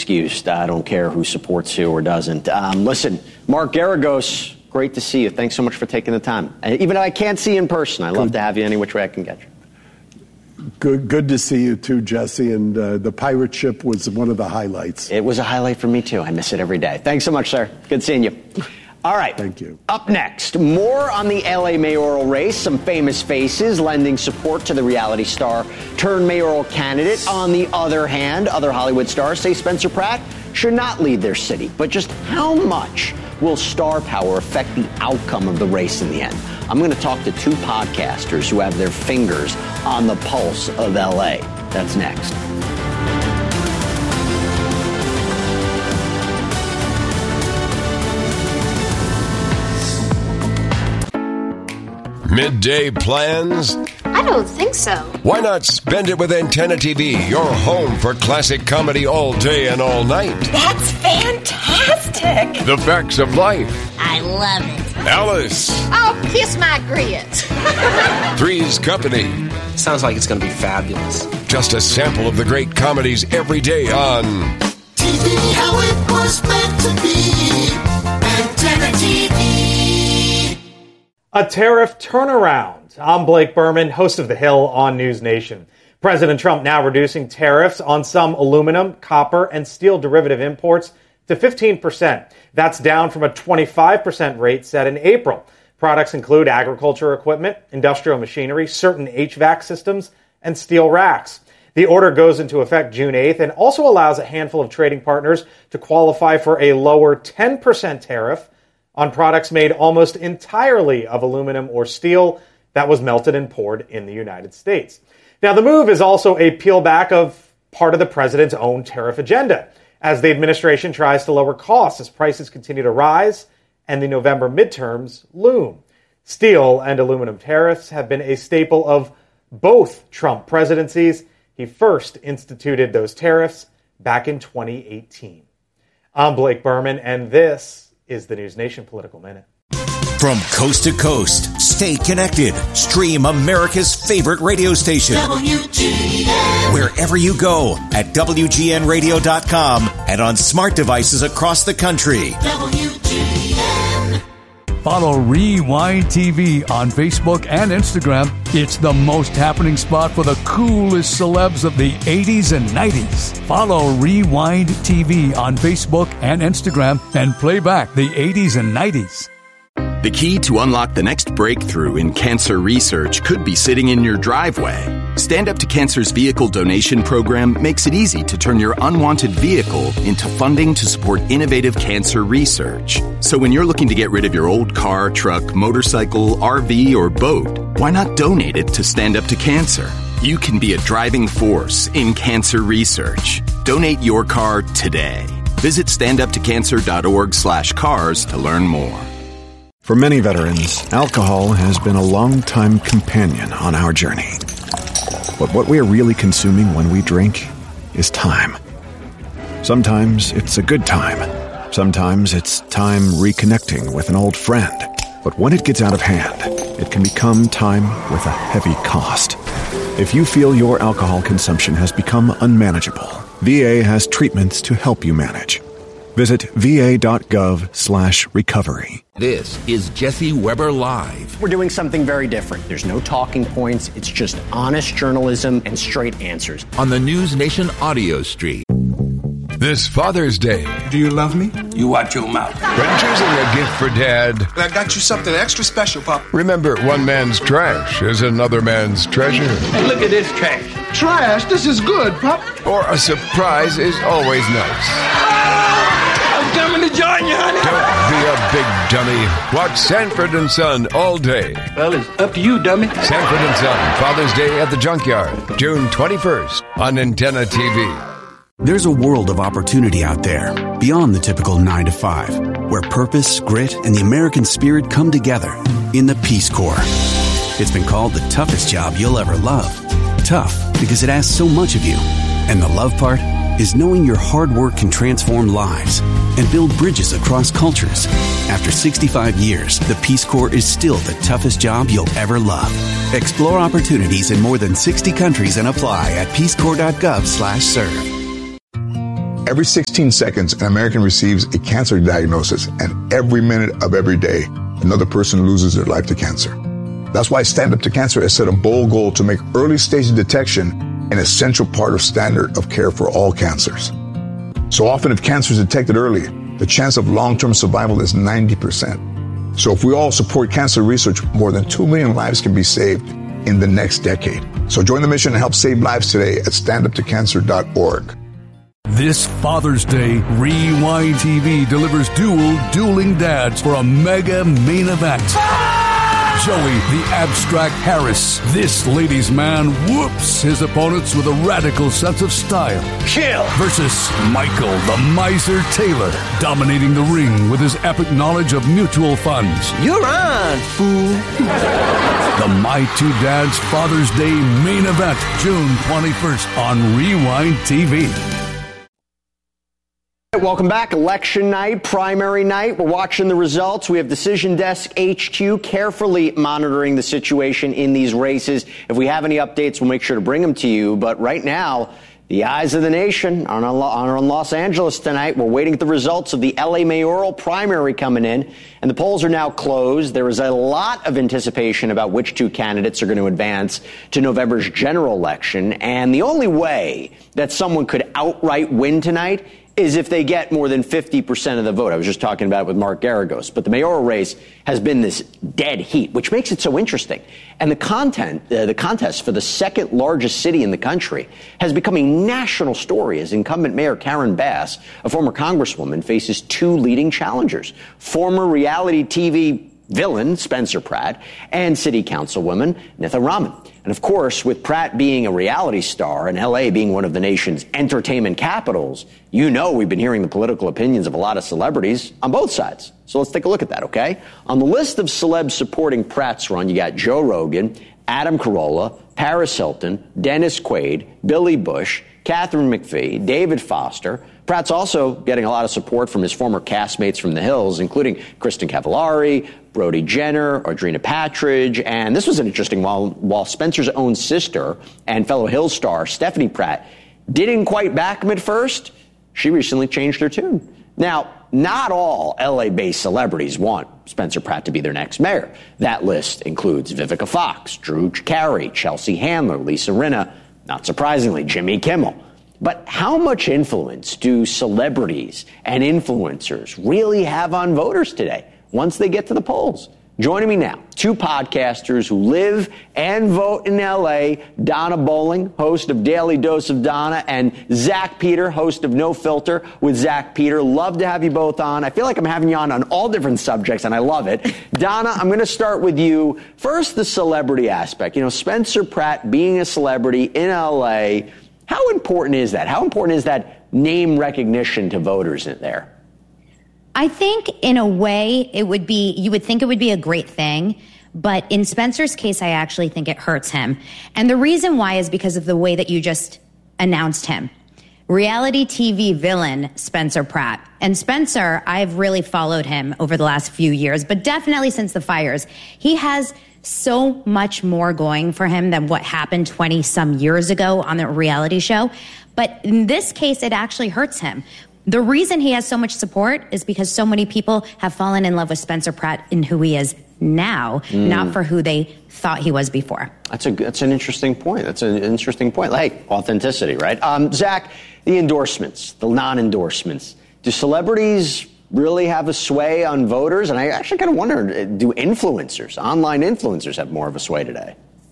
excused. I don't care who supports who or doesn't. Listen, Mark Geragos, great to see you. Thanks so much for taking the time. Even though I can't see you in person, I love to have you any which way I can get you. Good to see you too, Jesse. And the pirate ship was one of the highlights. It was a highlight for me too. I miss it every day. Thanks so much, sir. Good seeing you. All right. Thank you. Up next, more on the LA mayoral race. Some famous faces lending support to the reality star turned mayoral candidate. On the other hand, other Hollywood stars say Spencer Pratt should not lead their city. But just how much will star power affect the outcome of the race in the end? I'm going to talk to two podcasters who have their fingers on the pulse of LA. That's next. Midday plans? I don't think so. Why not spend it with Antenna TV, your home for classic comedy all day and all night? That's fantastic! The Facts of Life. I love it. Alice. Oh, kiss my grits. Three's Company. Sounds like it's going to be fabulous. Just a sample of the great comedies every day on TV, how it was meant to be. Antenna TV. A tariff turnaround. I'm Blake Berman, host of The Hill on News Nation. President Trump now reducing tariffs on some aluminum, copper, and steel derivative imports to 15%. That's down from a 25% rate set in April. Products include agriculture equipment, industrial machinery, certain HVAC systems, and steel racks. The order goes into effect June 8th and also allows a handful of trading partners to qualify for a lower 10% tariff on products made almost entirely of aluminum or steel that was melted and poured in the United States. Now, the move is also a peel back of part of the president's own tariff agenda, as the administration tries to lower costs as prices continue to rise and the November midterms loom. Steel and aluminum tariffs have been a staple of both Trump presidencies. He first instituted those tariffs back in 2018. I'm Blake Berman, and this is the News Nation Political Minute. From coast to coast, stay connected. Stream America's favorite radio station. WGN. Wherever you go at WGNradio.com and on smart devices across the country. WGN. Follow Rewind TV on Facebook and Instagram. It's the most happening spot for the coolest celebs of the 80s and 90s. Follow Rewind TV on Facebook and Instagram and play back the 80s and 90s. The key to unlock the next breakthrough in cancer research could be sitting in your driveway. Stand Up to Cancer's vehicle donation program makes it easy to turn your unwanted vehicle into funding to support innovative cancer research. So when you're looking to get rid of your old car, truck, motorcycle, RV, or boat, why not donate it to Stand Up to Cancer? You can be a driving force in cancer research. Donate your car today. Visit standuptocancer.org/cars to learn more. For many veterans, alcohol has been a long-time companion on our journey. But what we are really consuming when we drink is time. Sometimes it's a good time. Sometimes it's time reconnecting with an old friend. But when it gets out of hand, it can become time with a heavy cost. If you feel your alcohol consumption has become unmanageable, VA has treatments to help you manage. Visit va.gov/recovery. This is Jesse Weber Live. We're doing something very different. There's no talking points. It's just honest journalism and straight answers. On the News Nation audio stream. This Father's Day. Do you love me? You watch your mouth. When choosing a gift for Dad, I got you something extra special, Pop. Remember, one man's trash is another man's treasure. Hey, look at this trash. Trash? This is good, Pop. Or a surprise is always nice. I'm coming to join you, honey. Don't be a big dummy. Watch Sanford and Son all day. Well, it's up to you, dummy. Sanford and Son, Father's Day at the Junkyard, June 21st on Antenna TV. There's a world of opportunity out there, beyond the typical 9 to 5, where purpose, grit, and the American spirit come together in the Peace Corps. It's been called the toughest job you'll ever love. Tough because it asks so much of you. And the love part is knowing your hard work can transform lives and build bridges across cultures. After 65 years, the Peace Corps is still the toughest job you'll ever love. Explore opportunities in more than 60 countries and apply at peacecorps.gov/serve. Every 16 seconds, an American receives a cancer diagnosis, and every minute of every day, another person loses their life to cancer. That's why Stand Up to Cancer has set a bold goal to make early stage detection an essential part of standard of care for all cancers. So often, if cancer is detected early, the chance of long-term survival is 90%. So if we all support cancer research, more than 2 million lives can be saved in the next decade. So join the mission and help save lives today at standuptocancer.org. This Father's Day, Rewind TV delivers dueling dads for a mega main event. Joey, the abstract Harris, this ladies' man, whoops his opponents with a radical sense of style. Chill. Versus Michael, the miser Taylor, dominating the ring with his epic knowledge of mutual funds. You're on, fool. The My Two Dads Father's Day main event, June 21st on Rewind TV. Welcome back. Election night, primary night. We're watching the results. We have Decision Desk HQ carefully monitoring the situation in these races. If we have any updates, we'll make sure to bring them to you. But right now, the eyes of the nation are on Los Angeles tonight. We're waiting for the results of the LA mayoral primary coming in, and the polls are now closed. There is a lot of anticipation about which two candidates are going to advance to November's general election. And the only way that someone could outright win tonight is if they get more than 50% of the vote. I was just talking about it with Mark Garagos. But the mayoral race has been this dead heat, which makes it so interesting. And the contest for the second largest city in the country has become a national story as incumbent Mayor Karen Bass, a former congresswoman, faces two leading challengers, former reality TV villain Spencer Pratt and city councilwoman Nitha Raman. And of course, with Pratt being a reality star and LA being one of the nation's entertainment capitals, you know we've been hearing the political opinions of a lot of celebrities on both sides. So let's take a look at that, okay? On the list of celebs supporting Pratt's run, you got Joe Rogan, Adam Carolla, Paris Hilton, Dennis Quaid, Billy Bush, Catherine McPhee, David Foster. Pratt's also getting a lot of support from his former castmates from The Hills, including Kristen Cavallari, Brody Jenner, Audrina Patridge, and this was an interesting one. While Spencer's own sister and fellow Hills star Stephanie Pratt didn't quite back him at first, she recently changed her tune. Now, not all LA-based celebrities want Spencer Pratt to be their next mayor. That list includes Vivica Fox, Drew Carey, Chelsea Handler, Lisa Rinna, not surprisingly, Jimmy Kimmel. But how much influence do celebrities and influencers really have on voters today once they get to the polls? Joining me now, two podcasters who live and vote in L.A., Donna Bowling, host of Daily Dose of Donna, and Zach Peter, host of No Filter with Zach Peter. Love to have you both on. I feel like I'm having you on all different subjects, and I love it. Donna, I'm going to start with you. First, the celebrity aspect. You know, Spencer Pratt being a celebrity in L.A., how important is that? How important is that name recognition to voters in there? I think in a way you would think it would be a great thing, but in Spencer's case, I actually think it hurts him. And the reason why is because of the way that you just announced him. Reality TV villain Spencer Pratt. And Spencer, I've really followed him over the last few years, but definitely since the fires. He has so much more going for him than what happened 20 some years ago on the reality show. But in this case, it actually hurts him. The reason he has so much support is because so many people have fallen in love with Spencer Pratt in who he is now, not for who they thought he was before. That's an interesting point. That's an interesting point. Like authenticity, right? Zach, the endorsements, the non-endorsements. Do celebrities really have a sway on voters? And I actually kind of wonder, do influencers, online influencers, have more of a sway today?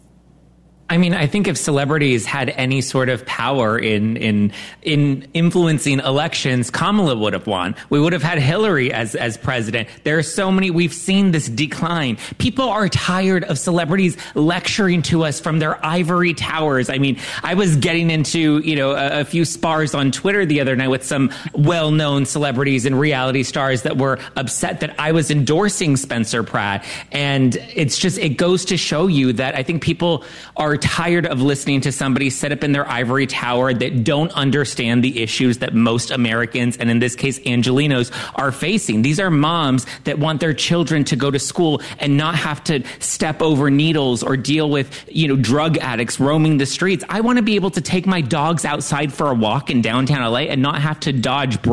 I mean, I think if celebrities had any sort of power in influencing elections, Kamala would have won. We would have had Hillary as president. There are so many. We've seen this decline. People are tired of celebrities lecturing to us from their ivory towers. I mean, I was getting into, a few spars on Twitter the other night with some well-known celebrities and reality stars that were upset that I was endorsing Spencer Pratt. And it goes to show you that I think people are are tired of listening to somebody sit up in their ivory tower that don't understand the issues that most Americans, and in this case, Angelenos, are facing. These are moms that want their children to go to school and not have to step over needles or deal with, drug addicts roaming the streets. I want to be able to take my dogs outside for a walk in downtown LA and not have to dodge